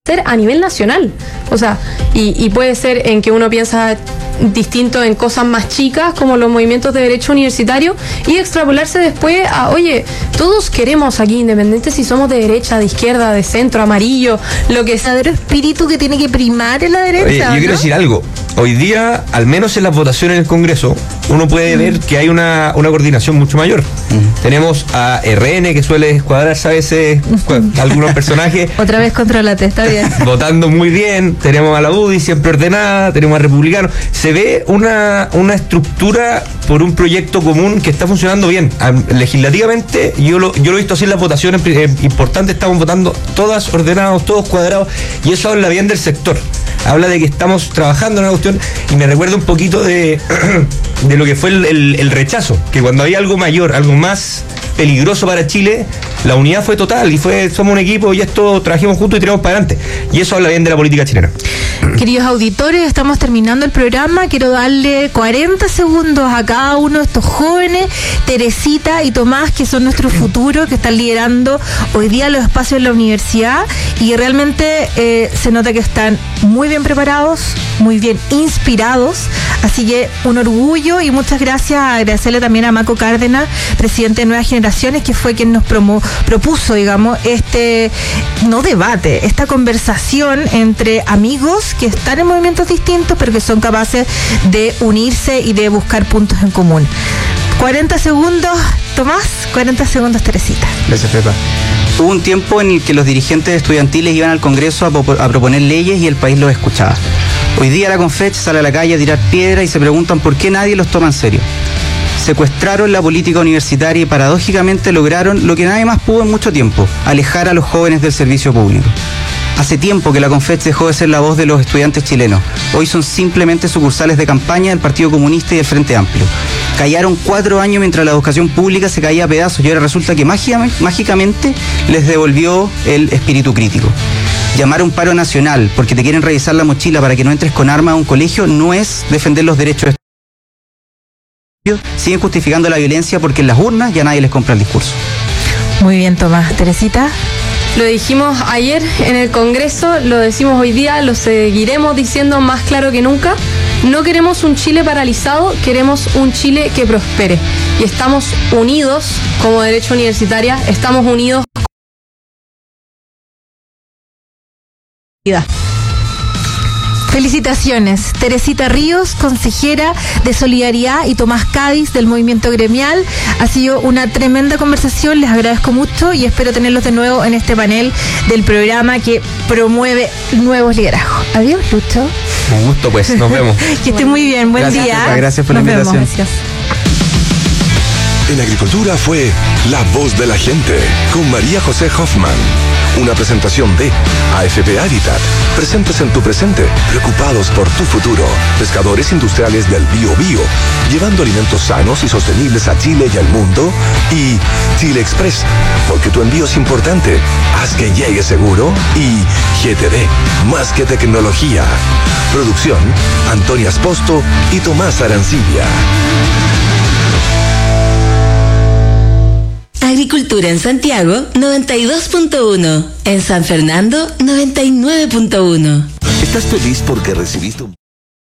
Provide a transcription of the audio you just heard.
ser a nivel nacional, o sea, y puede ser en que uno piensa distinto en cosas más chicas como los movimientos de derecho universitario y extrapolarse después a, oye, todos queremos aquí, independientes si somos de derecha, de izquierda, de centro, amarillo, lo que sea. El verdadero espíritu que tiene que primar en la derecha. Oye, yo quiero decir algo. Hoy día, al menos en las votaciones en el Congreso, uno puede ver que hay una coordinación mucho mayor. Tenemos a RN, que suele escuadrarse a veces algunos personajes. Otra vez contrólate, está bien. Votando muy bien. Tenemos a la UDI siempre ordenada. Tenemos a Republicanos. Se ve una estructura por un proyecto común que está funcionando bien. Legislativamente, yo lo he visto así en las votaciones importantes. Estamos votando todas ordenados, todos cuadrados. Y eso habla bien del sector. Habla de que estamos trabajando en una cuestión y me recuerda un poquito de lo que fue el rechazo, que cuando había algo mayor, algo más peligroso para Chile, la unidad fue total y somos un equipo y esto trabajemos juntos y tiramos para adelante. Y eso habla bien de la política chilena. Queridos auditores, estamos terminando el programa. Quiero darle 40 segundos a cada uno de estos jóvenes, Teresita y Tomás, que son nuestro futuro, que están liderando hoy día los espacios en la universidad y realmente se nota que están muy bien preparados, muy bien inspirados, así que un orgullo y muchas gracias. Agradecerle también a Maco Cárdenas, presidente de Nuevas Generaciones, que fue quien nos propuso, digamos, esta conversación entre amigos que están en movimientos distintos, pero que son capaces de unirse y de buscar puntos en común. 40 segundos, Tomás, 40 segundos, Teresita. Gracias, Pepa. Hubo un tiempo en el que los dirigentes estudiantiles iban al Congreso a proponer leyes y el país los escuchaba. Hoy día la Confech sale a la calle a tirar piedras y se preguntan por qué nadie los toma en serio. Secuestraron la política universitaria y paradójicamente lograron lo que nadie más pudo en mucho tiempo: alejar a los jóvenes del servicio público. Hace tiempo que la Confech dejó de ser la voz de los estudiantes chilenos. Hoy son simplemente sucursales de campaña del Partido Comunista y del Frente Amplio. Callaron 4 años mientras la educación pública se caía a pedazos y ahora resulta que mágicamente les devolvió el espíritu crítico. Llamar a un paro nacional porque te quieren revisar la mochila para que no entres con armas a un colegio no es defender los derechos de estudiantes. Siguen justificando la violencia porque en las urnas ya nadie les compra el discurso. Muy bien, Tomás. Teresita. Lo dijimos ayer en el Congreso, lo decimos hoy día, lo seguiremos diciendo más claro que nunca. No queremos un Chile paralizado, queremos un Chile que prospere. Y estamos unidos como derecha universitaria, estamos unidos. Felicitaciones, Teresita Ríos, consejera de Solidaridad, y Tomás Cádiz, del Movimiento Gremial. Ha sido una tremenda conversación, les agradezco mucho y espero tenerlos de nuevo en este panel del programa que promueve nuevos liderazgos. Adiós, Lucho. Un gusto, pues, nos vemos. Que esté muy bien, buen Gracias, día. Pepa, gracias por la invitación. Gracias. En Agricultura fue La Voz de la Gente, con María José Hoffman. Una presentación de AFP Habitat, presentes en tu presente, preocupados por tu futuro. Pescadores industriales del Biobío, llevando alimentos sanos y sostenibles a Chile y al mundo. Y Chile Express, porque tu envío es importante, haz que llegue seguro. Y GTD, más que tecnología. Producción, Antonia Esposto y Tomás Arancibia. Agricultura en Santiago, 92.1. En San Fernando, 99.1. ¿Estás feliz porque recibiste un...